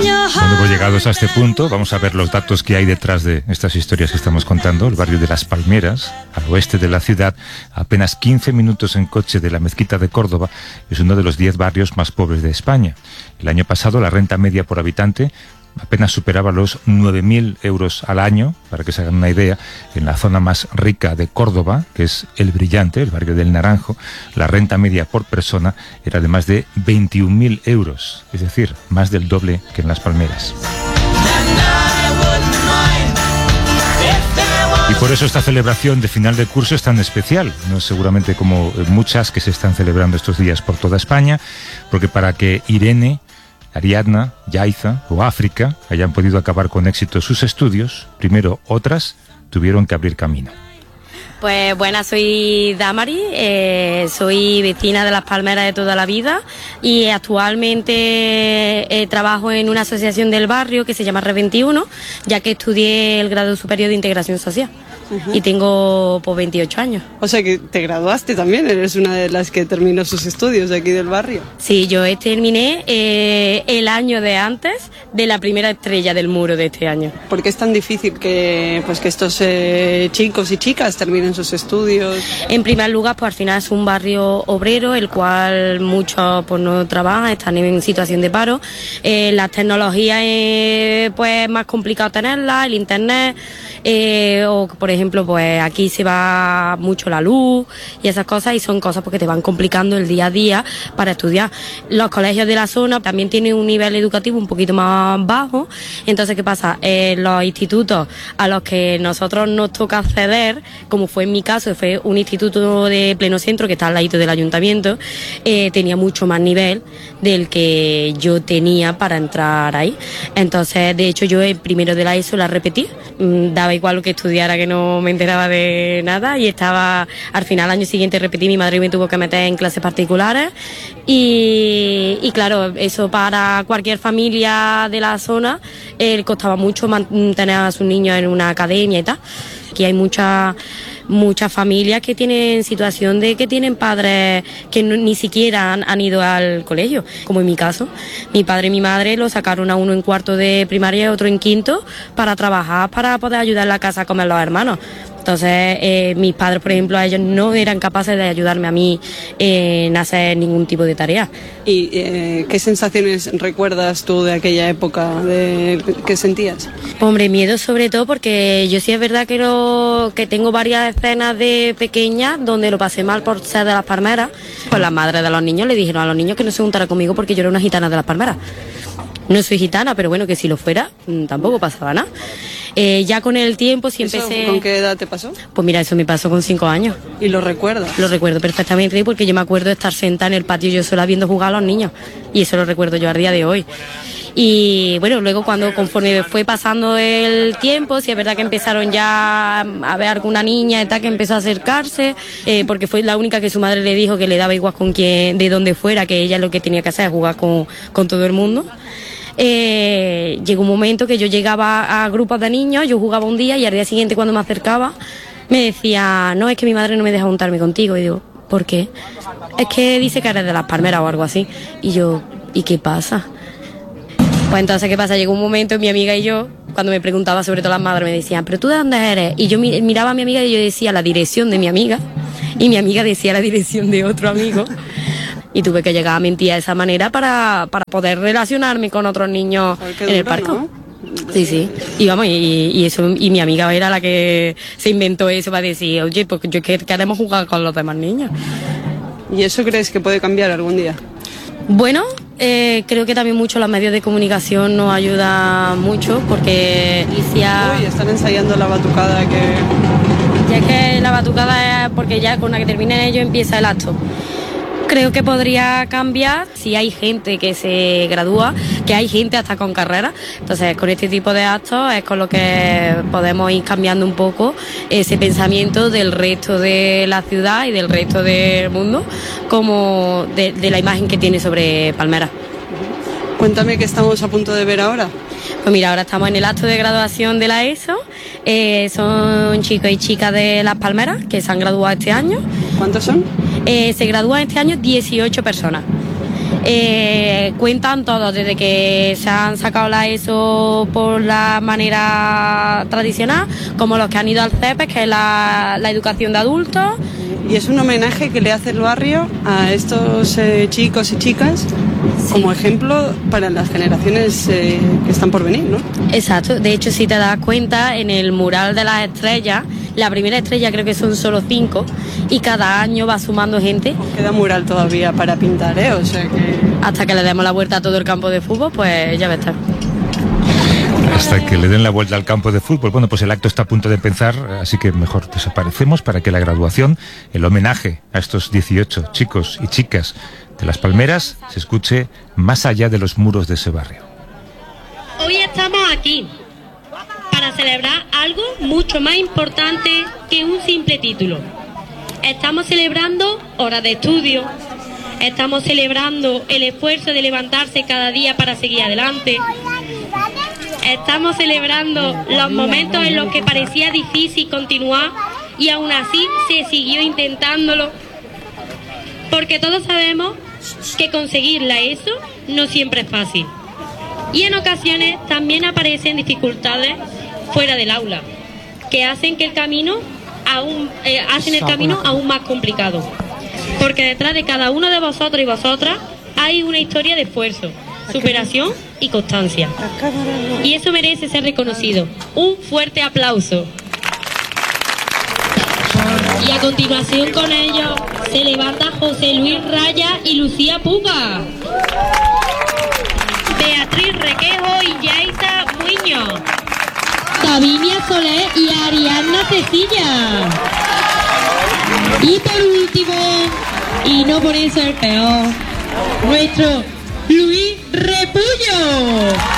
Bueno, pues llegados a este punto, vamos a ver los datos que hay detrás de estas historias que estamos contando. El barrio de Las Palmeras, al oeste de la ciudad, a apenas 15 minutos en coche de la Mezquita de Córdoba, es uno de los 10 barrios más pobres de España. El año pasado, la renta media por habitante apenas superaba los 9.000 euros al año, para que se hagan una idea. En la zona más rica de Córdoba, que es El Brillante, el barrio del Naranjo, la renta media por persona era de más de 21.000 euros, es decir, más del doble que en Las Palmeras. Y por eso esta celebración de final de curso es tan especial, no es seguramente como muchas que se están celebrando estos días por toda España, porque para que Irene, Ariadna, Yaiza o África hayan podido acabar con éxito sus estudios, primero otras tuvieron que abrir camino. Pues buenas, soy Damari, soy vecina de Las Palmeras de toda la vida y actualmente trabajo en una asociación del barrio que se llama Red 21, ya que estudié el grado superior de integración social. Y tengo pues 28 años. O sea que te graduaste también, eres una de las que terminó sus estudios de aquí del barrio. Sí, yo terminé el año de antes de la primera estrella del muro de este año. ¿Por qué es tan difícil que estos chicos y chicas terminen sus estudios? En primer lugar, pues al final es un barrio obrero, el cual muchos pues no trabajan, están en situación de paro. Las tecnologías pues es más complicado tenerlas, el internet, o por ejemplo pues aquí se va mucho la luz y esas cosas, y son cosas porque te van complicando el día a día para estudiar. Los colegios de la zona también tienen un nivel educativo un poquito más bajo, entonces ¿qué pasa? Los institutos a los que nosotros nos toca acceder, como fue en mi caso, fue un instituto de pleno centro que está al ladito del ayuntamiento, tenía mucho más nivel del que yo tenía para entrar ahí. Entonces de hecho yo el primero de la ESO la repetí, daba igual lo que estudiara, que no me enteraba de nada, y estaba al final año siguiente repetí, mi madre me tuvo que meter en clases particulares y claro, eso para cualquier familia de la zona costaba mucho mantener a sus niños en una academia y tal. Aquí hay muchas familias que tienen situación de que tienen padres que ni siquiera han ido al colegio, como en mi caso. Mi padre y mi madre lo sacaron a uno en cuarto de primaria y otro en quinto para trabajar, para poder ayudar en la casa a comer los hermanos. Entonces, mis padres, por ejemplo, a ellos no eran capaces de ayudarme a mí en hacer ningún tipo de tarea. ¿Y qué sensaciones recuerdas tú de aquella época? ¿Qué sentías? Hombre, miedo sobre todo, porque yo sí es verdad que tengo varias escenas de pequeña donde lo pasé mal por ser de Las Palmeras. Pues las madres de los niños le dijeron a los niños que no se juntara conmigo porque yo era una gitana de Las Palmeras. No soy gitana, pero bueno, que si lo fuera, tampoco pasaba nada. Ya con el tiempo sí empecé... ¿Con qué edad te pasó? Pues mira, eso me pasó con 5 años. ¿Y lo recuerdas? Lo recuerdo perfectamente, porque yo me acuerdo de estar sentada en el patio yo sola viendo jugar a los niños. Y eso lo recuerdo yo al día de hoy. Y bueno, luego conforme fue pasando el tiempo, sí es verdad que empezaron ya a ver alguna niña y tal que empezó a acercarse, porque fue la única que su madre le dijo que le daba igual con quién, de donde fuera, que ella lo que tenía que hacer es jugar con todo el mundo. Llegó un momento que yo llegaba a grupos de niños, yo jugaba un día y al día siguiente cuando me acercaba me decía, no, es que mi madre no me deja juntarme contigo. Y digo, ¿por qué? Es que dice que eres de Las Palmeras o algo así. Y yo, ¿y qué pasa? Pues entonces, ¿qué pasa? Llegó un momento, mi amiga y yo, cuando me preguntaba sobre todo las madres, me decían, ¿pero tú de dónde eres? Y yo miraba a mi amiga y yo decía la dirección de mi amiga, y mi amiga decía la dirección de otro amigo. Y tuve que llegar a mentir de esa manera para poder relacionarme con otros niños en el parque. ¿No? Sí. Y vamos, y eso, y mi amiga era la que se inventó eso para decir, oye, pues yo queremos jugar con los demás niños. ¿Y eso crees que puede cambiar algún día? Bueno, creo que también mucho los medios de comunicación nos ayudan mucho, porque Uy, están ensayando la batucada que... Ya es que la batucada es porque ya con la que terminen ellos empieza el acto. Creo que podría cambiar si hay gente que se gradúa, que hay gente hasta con carrera. Entonces, con este tipo de actos es con lo que podemos ir cambiando un poco ese pensamiento del resto de la ciudad y del resto del mundo, como de la imagen que tiene sobre Palmeras. Cuéntame qué estamos a punto de ver ahora. Pues mira, ahora estamos en el acto de graduación de la ESO. Son chicos y chicas de Las Palmeras que se han graduado este año. ¿Cuántos son? Se gradúan este año 18 personas. Cuentan todos, desde que se han sacado la ESO por la manera tradicional, como los que han ido al CEPES, que es la educación de adultos. Y es un homenaje que le hace el barrio a estos chicos y chicas, como ejemplo para las generaciones que están por venir, ¿no? Exacto. De hecho, si te das cuenta, en el mural de las estrellas, la primera estrella creo que son solo 5 y cada año va sumando gente. Queda mural todavía para pintar, ¿eh? O sea que... Hasta que le demos la vuelta a todo el campo de fútbol, pues ya va a estar. Hasta que le den la vuelta al campo de fútbol. Bueno, pues el acto está a punto de empezar, así que mejor desaparecemos para que la graduación, el homenaje a estos 18 chicos y chicas de Las Palmeras, se escuche más allá de los muros de ese barrio. Hoy estamos aquí para celebrar algo mucho más importante que un simple título. Estamos celebrando horas de estudio, estamos celebrando el esfuerzo de levantarse cada día para seguir adelante. Estamos celebrando los momentos en los que parecía difícil continuar y aún así se siguió intentándolo. Porque todos sabemos que conseguir la ESO no siempre es fácil. Y en ocasiones también aparecen dificultades fuera del aula, que hacen que el camino aún más complicado. Porque detrás de cada uno de vosotros y vosotras hay una historia de esfuerzo, superación y constancia. Y eso merece ser reconocido. Un fuerte aplauso. Y a continuación con ellos se levanta José Luis Raya y Lucía Puga, Beatriz Requejo y Yaisa Muñoz, Davinia Soler y Ariadna Cecilla. Y por último, y no por eso el peor, nuestro Luis Repullo.